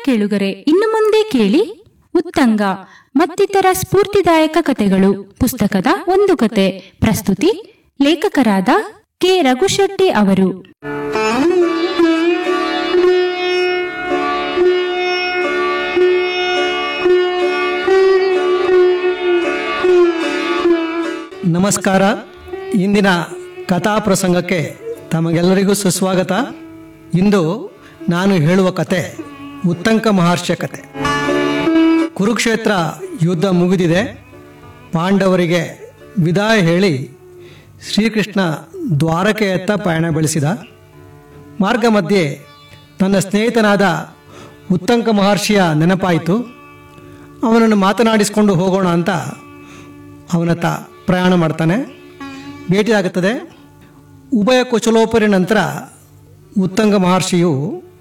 ಕೇಳುಗರೆ, ಇನ್ನು ಮುಂದೆ ಕೇಳಿ ಉತ್ತಂಗ ಮತ್ತಿತರ ಸ್ಫೂರ್ತಿದಾಯಕ ಕಥೆಗಳು ಪುಸ್ತಕದ ಒಂದು ಕತೆ. ಪ್ರಸ್ತುತಿ ಲೇಖಕರಾದ ಕೆ ರಘುಶೆಟ್ಟಿ ಅವರು. ನಮಸ್ಕಾರ. ಇಂದಿನ ಕಥಾ ಪ್ರಸಂಗಕ್ಕೆ ತಮಗೆಲ್ಲರಿಗೂ ಸುಸ್ವಾಗತ. ಇಂದು ನಾನು ಹೇಳುವ ಕತೆ ಉತ್ತಂಕ ಮಹರ್ಷಿಯ ಕತೆ. ಕುರುಕ್ಷೇತ್ರ ಯುದ್ಧ ಮುಗಿದಿದೆ. ಪಾಂಡವರಿಗೆ ವಿದಾಯ ಹೇಳಿ ಶ್ರೀಕೃಷ್ಣ ದ್ವಾರಕೆಯತ್ತ ಪಯಣ ಬೆಳೆಸಿದ. ಮಾರ್ಗ ಮಧ್ಯೆ ತನ್ನ ಸ್ನೇಹಿತನಾದ ಉತ್ತಂಕ ಮಹರ್ಷಿಯ ನೆನಪಾಯಿತು. ಅವನನ್ನು ಮಾತನಾಡಿಸಿಕೊಂಡು ಹೋಗೋಣ ಅಂತ ಅವನತ್ತ ಪ್ರಯಾಣ ಮಾಡ್ತಾನೆ. ಭೇಟಿಯಾಗುತ್ತದೆ. ಉಭಯ ಕುಶಲೋಪರಿ ನಂತರ ಉತ್ತಂಗ ಮಹರ್ಷಿಯು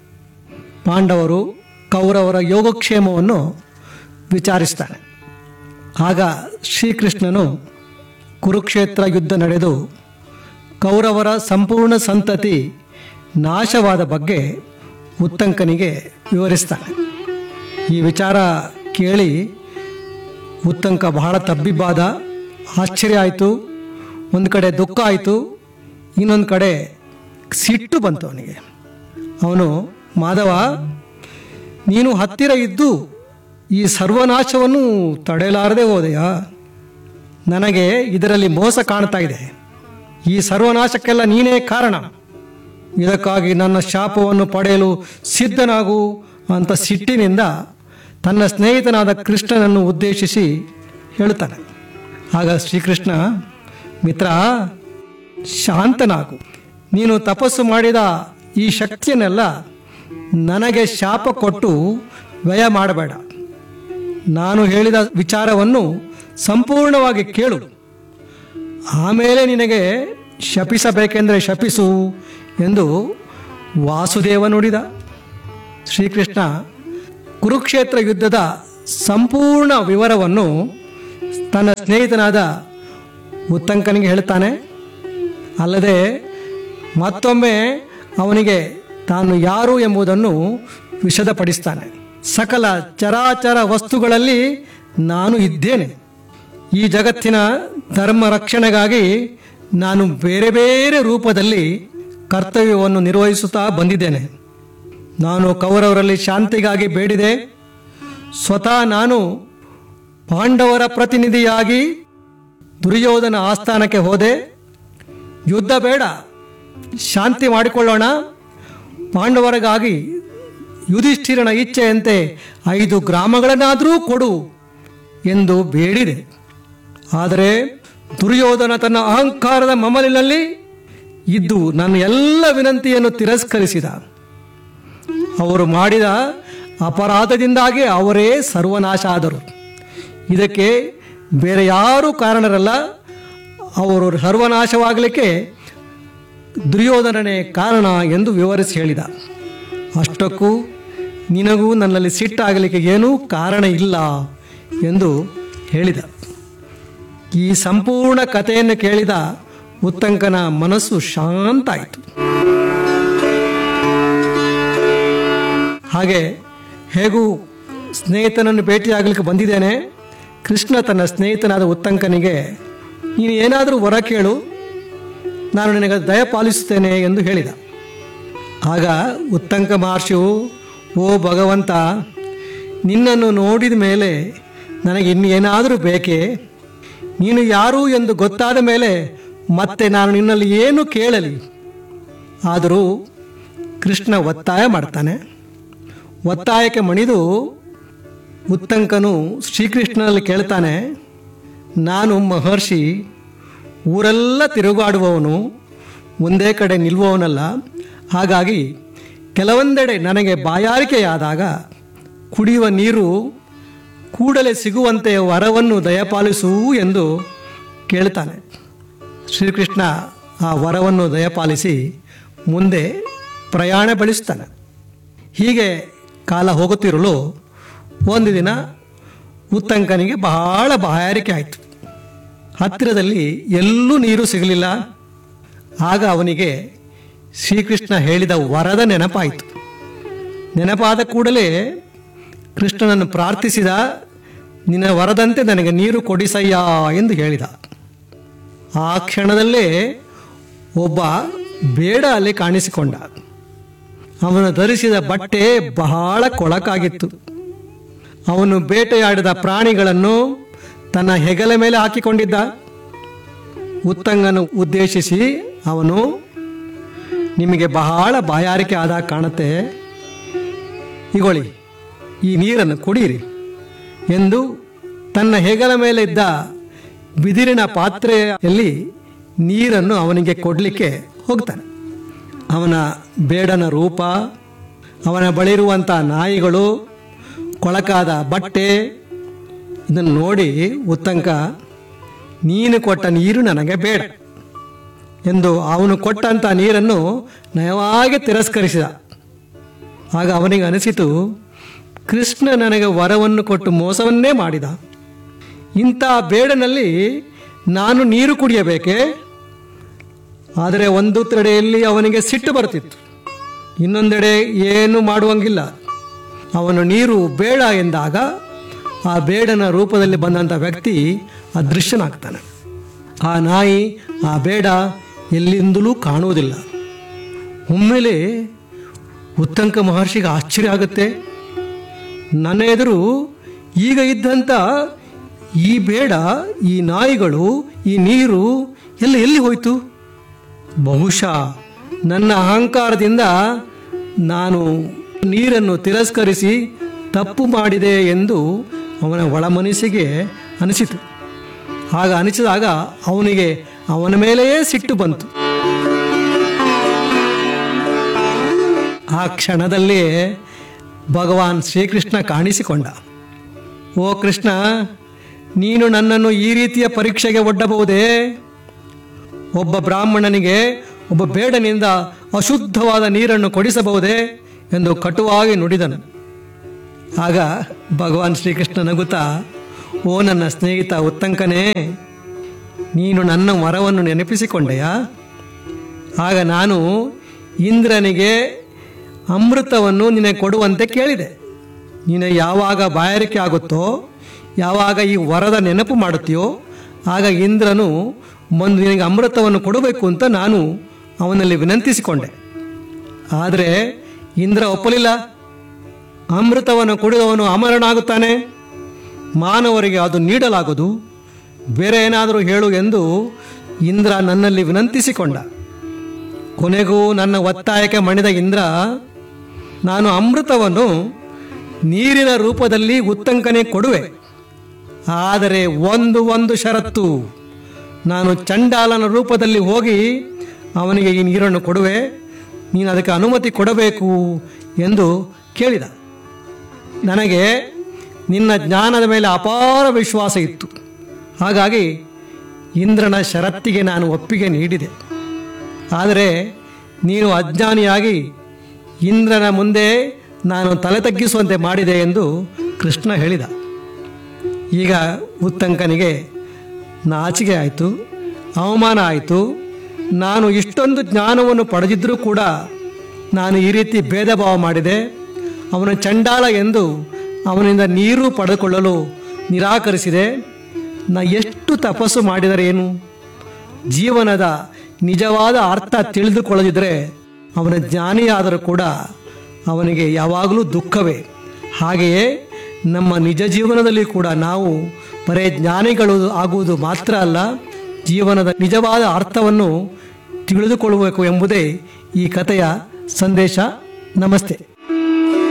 ಪಾಂಡವರು ಕೌರವರ ಯೋಗಕ್ಷೇಮವನ್ನು ವಿಚಾರಿಸ್ತಾನೆ. ಆಗ ಶ್ರೀಕೃಷ್ಣನು ಕುರುಕ್ಷೇತ್ರ ಯುದ್ಧ ನಡೆದು ಕೌರವರ ಸಂಪೂರ್ಣ ಸಂತತಿ ನಾಶವಾದ ಬಗ್ಗೆ ಉತ್ತಂಕನಿಗೆ ವಿವರಿಸ್ತಾನೆ. ಈ ವಿಚಾರ ಕೇಳಿ ಉತ್ತಂಕ ಬಹಳ ತಬ್ಬಿಬ್ಬಾದ. ಆಶ್ಚರ್ಯ ಆಯಿತು. ಒಂದು ಕಡೆ ದುಃಖ ಆಯಿತು, ಇನ್ನೊಂದು ಕಡೆ ಸಿಟ್ಟು ಬಂತು ಅವನಿಗೆ. ಅವನು, ಮಾಧವ, ನೀನು ಹತ್ತಿರ ಇದ್ದು ಈ ಸರ್ವನಾಶವನ್ನು ತಡೆಯಲಾರದೆ ಹೋದೆಯಾ? ನನಗೆ ಇದರಲ್ಲಿ ಮೋಸ ಕಾಣ್ತಾ ಇದೆ. ಈ ಸರ್ವನಾಶಕ್ಕೆಲ್ಲ ನೀನೇ ಕಾರಣ. ಇದಕ್ಕಾಗಿ ನನ್ನ ಶಾಪವನ್ನು ಪಡೆಯಲು ಸಿದ್ಧನಾಗು ಅಂತ ಸಿಟ್ಟಿನಿಂದ ತನ್ನ ಸ್ನೇಹಿತನಾದ ಕೃಷ್ಣನನ್ನು ಉದ್ದೇಶಿಸಿ ಹೇಳುತ್ತಾನೆ. ಆಗ ಶ್ರೀಕೃಷ್ಣ, ಮಿತ್ರ, ಶಾಂತನಾಗು. ನೀನು ತಪಸ್ಸು ಮಾಡಿದ ಈ ಶಕ್ತಿಯನ್ನೆಲ್ಲ ನನಗೆ ಶಾಪ ಕೊಟ್ಟು ವ್ಯಯ ಮಾಡಬೇಡ. ನಾನು ಹೇಳಿದ ವಿಚಾರವನ್ನು ಸಂಪೂರ್ಣವಾಗಿ ಕೇಳು. ಆಮೇಲೆ ನಿನಗೆ ಶಪಿಸಬೇಕೆಂದರೆ ಶಪಿಸು ಎಂದು ವಾಸುದೇವ ನುಡಿದ. ಶ್ರೀಕೃಷ್ಣ ಕುರುಕ್ಷೇತ್ರ ಯುದ್ಧದ ಸಂಪೂರ್ಣ ವಿವರವನ್ನು ತನ್ನ ಸ್ನೇಹಿತನಾದ ಉತ್ತಂಕನಿಗೆ ಹೇಳ್ತಾನೆ. ಅಲ್ಲದೆ ಮತ್ತೊಮ್ಮೆ ಅವನಿಗೆ ತಾನು ಯಾರು ಎಂಬುದನ್ನು ವಿಶದಪಡಿಸ್ತಾನೆ. ಸಕಲ ಚರಾಚರ ವಸ್ತುಗಳಲ್ಲಿ ನಾನು ಇದ್ದೇನೆ. ಈ ಜಗತ್ತಿನ ಧರ್ಮ ರಕ್ಷಣೆಗಾಗಿ ನಾನು ಬೇರೆ ಬೇರೆ ರೂಪದಲ್ಲಿ ಕರ್ತವ್ಯವನ್ನು ನಿರ್ವಹಿಸುತ್ತಾ ಬಂದಿದ್ದೇನೆ. ನಾನು ಕೌರವರಲ್ಲಿ ಶಾಂತಿಗಾಗಿ ಬೇಡಿದೆ. ಸ್ವತಃ ನಾನು ಪಾಂಡವರ ಪ್ರತಿನಿಧಿಯಾಗಿ ದುರ್ಯೋಧನ ಆಸ್ಥಾನಕ್ಕೆ ಹೋದೆ. ಯುದ್ಧ ಬೇಡ, ಶಾಂತಿ ಮಾಡಿಕೊಳ್ಳೋಣ. ಪಾಂಡವರಿಗಾಗಿ ಯುಧಿಷ್ಠಿರನ ಇಚ್ಛೆಯಂತೆ 5 ಗ್ರಾಮಗಳನ್ನಾದರೂ ಕೊಡು ಎಂದು ಬೇಡಿದೆ. ಆದರೆ ದುರ್ಯೋಧನ ತನ್ನ ಅಹಂಕಾರದ ಮಮಲಿನಲ್ಲಿ ಇದ್ದು ನನ್ನ ಎಲ್ಲ ವಿನಂತಿಯನ್ನು ತಿರಸ್ಕರಿಸಿದ. ಅವರು ಮಾಡಿದ ಅಪರಾಧದಿಂದಾಗಿ ಅವರೇ ಸರ್ವನಾಶ ಆದರು. ಇದಕ್ಕೆ ಬೇರೆ ಯಾರೂ ಕಾರಣರಲ್ಲ. ಅವರು ಸರ್ವನಾಶವಾಗಲಿಕ್ಕೆ ದುರ್ಯೋಧನನೇ ಕಾರಣ ಎಂದು ವಿವರಿಸಿ ಹೇಳಿದ. ಅಷ್ಟಕ್ಕೂ ನಿನಗೂ ನನ್ನಲ್ಲಿ ಸಿಟ್ಟಾಗಲಿಕ್ಕೆ ಏನೂ ಕಾರಣ ಇಲ್ಲ ಎಂದು ಹೇಳಿದ. ಈ ಸಂಪೂರ್ಣ ಕಥೆಯನ್ನು ಕೇಳಿದ ಉತ್ತಂಕನ ಮನಸ್ಸು ಶಾಂತ ಆಯಿತು. ಹಾಗೆ ಹೇಗೂ ಸ್ನೇಹಿತನನ್ನು ಭೇಟಿಯಾಗಲಿಕ್ಕೆ ಬಂದಿದ್ದೇನೆ. ಕೃಷ್ಣ ತನ್ನ ಸ್ನೇಹಿತನಾದ ಉತ್ತಂಕನಿಗೆ, ನೀನು ಏನಾದರೂ ವರ ಕೇಳು, ನಾನು ನಿನಗೆ ದಯ ಪಾಲಿಸುತ್ತೇನೆ ಎಂದು ಹೇಳಿದ. ಆಗ ಉತ್ತಂಕ ಮಹರ್ಷಿಯು, ಓ ಭಗವಂತ, ನಿನ್ನನ್ನು ನೋಡಿದ ಮೇಲೆ ನನಗೆ ಇನ್ನೇನಾದರೂ ಬೇಕೇ? ನೀನು ಯಾರು ಎಂದು ಗೊತ್ತಾದ ಮೇಲೆ ಮತ್ತೆ ನಾನು ನಿನ್ನಲ್ಲಿ ಏನು ಕೇಳಲಿ? ಆದರೂ ಕೃಷ್ಣ ಒತ್ತಾಯ ಮಾಡ್ತಾನೆ. ಒತ್ತಾಯಕ್ಕೆ ಮಣಿದು ಉತ್ತಂಕನು ಶ್ರೀಕೃಷ್ಣನಲ್ಲಿ ಕೇಳ್ತಾನೆ, ನಾನು ಮಹರ್ಷಿ, ಊರೆಲ್ಲ ತಿರುಗಾಡುವವನು, ಒಂದೇ ಕಡೆ ನಿಲ್ಲುವವನಲ್ಲ. ಹಾಗಾಗಿ ಕೆಲವೊಂದೆಡೆ ನನಗೆ ಬಾಯಾರಿಕೆಯಾದಾಗ ಕುಡಿಯುವ ನೀರು ಕೂಡಲೇ ಸಿಗುವಂತೆ ವರವನ್ನು ದಯಪಾಲಿಸು ಎಂದು ಕೇಳ್ತಾನೆ. ಶ್ರೀಕೃಷ್ಣ ಆ ವರವನ್ನು ದಯಪಾಲಿಸಿ ಮುಂದೆ ಪ್ರಯಾಣ ಬೆಳೆಸ್ತಾನೆ. ಹೀಗೆ ಕಾಲ ಹೋಗುತ್ತಿರಲು ಒಂದು ದಿನ ಉತ್ತಂಕನಿಗೆ ಬಹಳ ಬಾಯಾರಿಕೆ ಆಯಿತು. ಹತ್ತಿರದಲ್ಲಿ ಎಲ್ಲೂ ನೀರು ಸಿಗಲಿಲ್ಲ. ಆಗ ಅವನಿಗೆ ಶ್ರೀಕೃಷ್ಣ ಹೇಳಿದ ವರದ ನೆನಪಾಯಿತು. ನೆನಪಾದ ಕೂಡಲೇ ಕೃಷ್ಣನನ್ನು ಪ್ರಾರ್ಥಿಸಿದ, ನಿನ್ನ ವರದಂತೆ ನನಗೆ ನೀರು ಕೊಡಿಸಯ್ಯ ಎಂದು ಹೇಳಿದ. ಆ ಕ್ಷಣದಲ್ಲೇ ಒಬ್ಬ ಬೇಡ ಅಲ್ಲಿ ಕಾಣಿಸಿಕೊಂಡ. ಅವನು ಧರಿಸಿದ ಬಟ್ಟೆ ಬಹಳ ಕೊಳಕಾಗಿತ್ತು. ಅವನು ಬೇಟೆಯಾಡಿದ ಪ್ರಾಣಿಗಳನ್ನು ತನ್ನ ಹೆಗಲ ಮೇಲೆ ಹಾಕಿಕೊಂಡಿದ್ದ. ಉತ್ತಂಗನ ಉದ್ದೇಶಿಸಿ ಅವನು, ನಿಮಗೆ ಬಹಳ ಬಾಯಾರಿಕೆ ಆದಾಗ ಕಾಣುತ್ತೆ, ಇಗೊಳ್ಳಿ ಈ ನೀರನ್ನು ಕುಡಿಯಿರಿ ಎಂದು ತನ್ನ ಹೆಗಲ ಮೇಲೆ ಇದ್ದ ಬಿದಿರಿನ ಪಾತ್ರೆಯಲ್ಲಿ ನೀರನ್ನು ಅವನಿಗೆ ಕೊಡಲಿಕ್ಕೆ ಹೋಗ್ತಾನೆ. ಅವನ ಬೇಡನ ರೂಪ, ಅವನ ಬಳಿರುವಂಥ ನಾಯಿಗಳು, ಕೊಳಕಾದ ಬಟ್ಟೆ, ಇದನ್ನು ನೋಡಿ ಉತ್ತಂಕ, ನೀನು ಕೊಟ್ಟ ನೀರು ನನಗೆ ಬೇಡ ಎಂದು ಅವನು ಕೊಟ್ಟಂಥ ನೀರನ್ನು ನಯವಾಗಿ ತಿರಸ್ಕರಿಸಿದ. ಆಗ ಅವನಿಗೆ ಅನಿಸಿತು, ಕೃಷ್ಣ ನನಗೆ ವರವನ್ನು ಕೊಟ್ಟು ಮೋಸವನ್ನೇ ಮಾಡಿದ. ಇಂಥ ಬೇಡನಲ್ಲಿ ನಾನು ನೀರು ಕುಡಿಯಬೇಕೆ? ಆದರೆ ಒಂದು ಕಡೆಯಲ್ಲಿ ಅವನಿಗೆ ಸಿಟ್ಟು ಬರ್ತಿತ್ತು, ಇನ್ನೊಂದೆಡೆ ಏನು ಮಾಡುವಂಗಿಲ್ಲ. ಅವನು ನೀರು ಬೇಡ ಎಂದಾಗ ಆ ಬೇಡನ ರೂಪದಲ್ಲಿ ಬಂದಂಥ ವ್ಯಕ್ತಿ ಅದೃಶ್ಯನಾಗ್ತಾನೆ. ಆ ನಾಯಿ, ಆ ಬೇಡ ಎಲ್ಲಿಂದಲೂ ಕಾಣುವುದಿಲ್ಲ. ಒಮ್ಮೆಲೆ ಉತ್ತಂಕ ಮಹರ್ಷಿಗೆ ಆಶ್ಚರ್ಯ ಆಗುತ್ತೆ. ನನ್ನ ಎದುರು ಈಗ ಇದ್ದಂಥ ಈ ಬೇಡ, ಈ ನಾಯಿಗಳು, ಈ ನೀರು ಎಲ್ಲಿ ಹೋಯಿತು? ಬಹುಶಃ ನನ್ನ ಅಹಂಕಾರದಿಂದ ನಾನು ನೀರನ್ನು ತಿರಸ್ಕರಿಸಿ ತಪ್ಪು ಮಾಡಿದೆ ಎಂದು ಅವನ ಒಳಮನಸ್ಸಿಗೆ ಅನಿಸಿತು. ಆಗ ಅನಿಸಿದಾಗ ಅವನಿಗೆ ಅವನ ಮೇಲೆಯೇ ಸಿಟ್ಟು ಬಂತು. ಆ ಕ್ಷಣದಲ್ಲೇ ಭಗವಾನ್ ಶ್ರೀಕೃಷ್ಣ ಕಾಣಿಸಿಕೊಂಡ. ಓ ಕೃಷ್ಣ, ನೀನು ನನ್ನನ್ನು ಈ ರೀತಿಯ ಪರೀಕ್ಷೆಗೆ ಒಡ್ಡಬಹುದೇ? ಒಬ್ಬ ಬ್ರಾಹ್ಮಣನಿಗೆ ಒಬ್ಬ ಬೇಡನಿಂದ ಅಶುದ್ಧವಾದ ನೀರನ್ನು ಕೊಡಿಸಬಹುದೇ ಎಂದು ಕಟುವಾಗಿ ನುಡಿದನು. ಆಗ ಭಗವಾನ್ ಶ್ರೀಕೃಷ್ಣ ನಗುತ್ತಾ, ಓ ನನ್ನ ಸ್ನೇಹಿತ ಉತ್ತಂಕನೇ, ನೀನು ನನ್ನ ವರವನ್ನು ನೆನಪಿಸಿಕೊಂಡೆಯಾ? ಆಗ ನಾನು ಇಂದ್ರನಿಗೆ ಅಮೃತವನ್ನು ನಿನಗೆ ಕೊಡುವಂತೆ ಕೇಳಿದೆ. ನೀನು ಯಾವಾಗ ಬಾಯಾರಿಕೆ ಆಗುತ್ತೋ, ಯಾವಾಗ ಈ ವರದ ನೆನಪು ಮಾಡುತ್ತೀಯೋ, ಆಗ ಇಂದ್ರನು ಬಂದು ನಿನಗೆ ಅಮೃತವನ್ನು ಕೊಡಬೇಕು ಅಂತ ನಾನು ಅವನಲ್ಲಿ ವಿನಂತಿಸಿಕೊಂಡೆ. ಆದರೆ ಇಂದ್ರ ಒಪ್ಪಲಿಲ್ಲ. ಅಮೃತವನ್ನು ಕುಡಿದವನು ಅಮರನಾಗುತ್ತಾನೆ, ಮಾನವರಿಗೆ ಅದು ನೀಡಲಾಗದು, ಬೇರೆ ಏನಾದರೂ ಹೇಳು ಎಂದು ಇಂದ್ರ ನನ್ನಲ್ಲಿ ವಿನಂತಿಸಿಕೊಂಡ. ಕೊನೆಗೂ ನನ್ನ ಒತ್ತಾಯಕ್ಕೆ ಮಣಿದ ಇಂದ್ರ, ನಾನು ಅಮೃತವನ್ನು ನೀರಿನ ರೂಪದಲ್ಲಿ ಉತ್ತಂಕನೇ ಕೊಡುವೆ, ಆದರೆ ಒಂದು ಷರತ್ತು, ನಾನು ಚಂಡಾಲನ ರೂಪದಲ್ಲಿ ಹೋಗಿ ಅವನಿಗೆ ಈ ನೀರನ್ನು ಕೊಡುವೆ, ನೀನು ಅದಕ್ಕೆ ಅನುಮತಿ ಕೊಡಬೇಕು ಎಂದು ಕೇಳಿದ. ನನಗೆ ನಿನ್ನ ಜ್ಞಾನದ ಮೇಲೆ ಅಪಾರ ವಿಶ್ವಾಸ ಇತ್ತು. ಹಾಗಾಗಿ ಇಂದ್ರನ ಷರತ್ತಿಗೆ ನಾನು ಒಪ್ಪಿಗೆ ನೀಡಿದೆ. ಆದರೆ ನೀನು ಅಜ್ಞಾನಿಯಾಗಿ ಇಂದ್ರನ ಮುಂದೆ ನಾನು ತಲೆ ತಗ್ಗಿಸುವಂತೆ ಮಾಡಿದೆ ಎಂದು ಕೃಷ್ಣ ಹೇಳಿದ. ಈಗ ಉತ್ತಂಕನಿಗೆ ನಾಚಿಕೆ ಆಯಿತು, ಅವಮಾನ ಆಯಿತು. ನಾನು ಇಷ್ಟೊಂದು ಜ್ಞಾನವನ್ನು ಪಡೆದಿದ್ದರೂ ಕೂಡ ನಾನು ಈ ರೀತಿ ಭೇದ ಭಾವ ಮಾಡಿದೆ, ಅವನು ಚಂಡಾಳ ಎಂದು ಅವನಿಂದ ನೀರು ಪಡೆದುಕೊಳ್ಳಲು ನಿರಾಕರಿಸಿದೆ. ನಾ ಎಷ್ಟು ತಪಸ್ಸು ಮಾಡಿದರೇನು? ಜೀವನದ ನಿಜವಾದ ಅರ್ಥ ತಿಳಿದುಕೊಳ್ಳದಿದ್ದರೆ ಅವನ ಜ್ಞಾನಿಯಾದರೂ ಕೂಡ ಅವನಿಗೆ ಯಾವಾಗಲೂ ದುಃಖವೇ. ಹಾಗೆಯೇ ನಮ್ಮ ನಿಜ ಜೀವನದಲ್ಲಿ ಕೂಡ ನಾವು ಬರೇ ಜ್ಞಾನಿಗಳು ಆಗುವುದು ಮಾತ್ರ ಅಲ್ಲ, ಜೀವನದ ನಿಜವಾದ ಅರ್ಥವನ್ನು ತಿಳಿದುಕೊಳ್ಳಬೇಕು ಎಂಬುದೇ ಈ ಕಥೆಯ ಸಂದೇಶ. ನಮಸ್ತೆ.